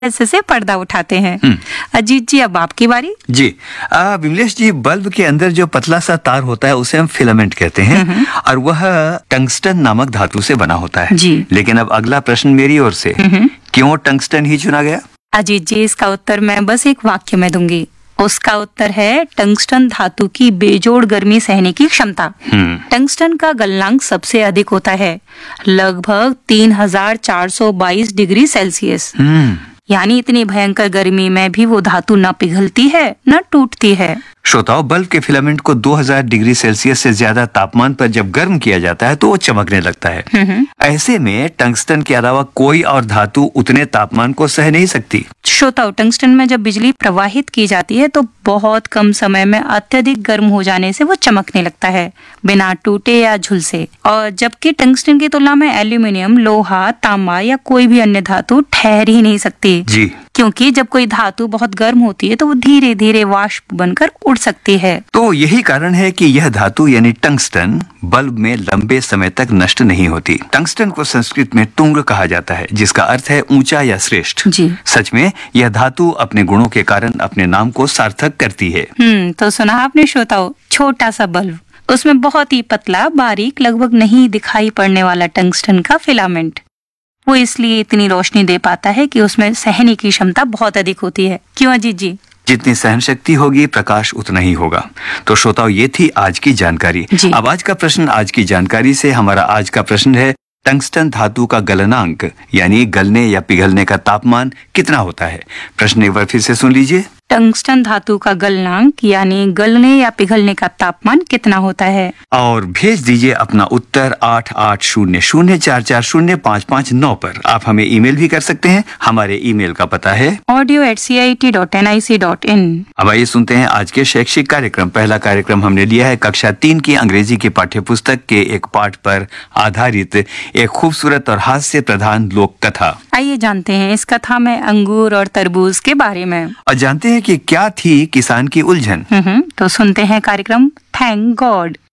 ऐसे से पर्दा उठाते हैं। अजीत जी, अब आपकी बारी। जी विमलेश जी, बल्ब के अंदर जो पतला सा तार होता है उसे हम फिलामेंट कहते हैं और वह टंगस्टन नामक धातु से बना होता है जी। लेकिन अब अगला प्रश्न मेरी ओर से, क्यों टंगस्टन ही चुना गया? अजीत जी, इसका उत्तर मैं बस एक वाक्य में दूंगी। उसका उत्तर है टंगस्टन धातु की बेजोड़ गर्मी सहने की क्षमता। टंगस्टन का गलनांक सबसे अधिक होता है, लगभग 3422 डिग्री सेल्सियस। यानी इतनी भयंकर गर्मी में भी वो धातु न पिघलती है न टूटती है। श्रोताओ, बल्ब के फिलामेंट को 2000 डिग्री सेल्सियस से ज्यादा तापमान पर जब गर्म किया जाता है तो वो चमकने लगता है। ऐसे में टंगस्टन के अलावा कोई और धातु उतने तापमान को सह नहीं सकती। श्रोताओ, टंगस्टन में जब बिजली प्रवाहित की जाती है तो बहुत कम समय में अत्यधिक गर्म हो जाने से वो चमकने लगता है, बिना टूटे या झुलसे। और जबकि टंगस्टन की तुलना में एल्यूमिनियम, लोहा, तांबा या कोई भी अन्य धातु ठहर ही नहीं सकती जी, क्योंकि जब कोई धातु बहुत गर्म होती है तो वो धीरे धीरे वाष्प बनकर उड़ सकती है। तो यही कारण है कि यह धातु यानी टंगस्टन बल्ब में लंबे समय तक नष्ट नहीं होती। टंगस्टन को संस्कृत में टुंग कहा जाता है, जिसका अर्थ है ऊंचा या श्रेष्ठ। जी। सच में यह धातु अपने गुणों के कारण अपने नाम को सार्थक करती है। तो सुना आपने श्रोताओं, छोटा सा बल्ब, उसमें बहुत ही पतला, बारीक, लगभग नहीं दिखाई पड़ने वाला टंगस्टन का फिलामेंट। वो इसलिए इतनी रोशनी दे पाता है कि उसमें सहने की क्षमता बहुत अधिक होती है। क्यों अजीत जी? जितनी सहन शक्ति होगी प्रकाश उतना ही होगा। तो श्रोताओं, ये थी आज की जानकारी। अब आज का प्रश्न, आज की जानकारी से हमारा आज का प्रश्न है, टंगस्टन धातु का गलनांक यानी गलने या पिघलने का तापमान कितना होता है? प्रश्न एक बार फिर से सुन लीजिए। टंगस्टन धातु का गलनांक यानी गलने या पिघलने का तापमान कितना होता है? और भेज दीजिए अपना उत्तर 8800440559 पर। आप हमें ईमेल भी कर सकते हैं। हमारे ईमेल का पता है audio@cit.nic.in। अब आइए सुनते हैं आज के शैक्षिक कार्यक्रम। पहला कार्यक्रम हमने लिया है कक्षा 3 की अंग्रेजी की पाठ्यपुस्तक के एक पाठ पर आधारित एक खूबसूरत और हास्य प्रधान लोक कथा। आइए जानते हैं इस कथा में अंगूर और तरबूज के बारे में, और जानते हैं कि क्या थी किसान की उलझन। तो सुनते हैं कार्यक्रम थैंक गॉड।